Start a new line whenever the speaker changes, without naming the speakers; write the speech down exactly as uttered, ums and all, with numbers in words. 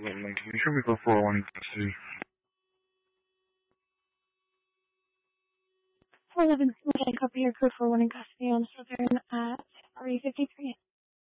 Absolutely. Can you show me the four oh one in custody?
four eleven, copy your code for one in custody on Southern at three fifty-three.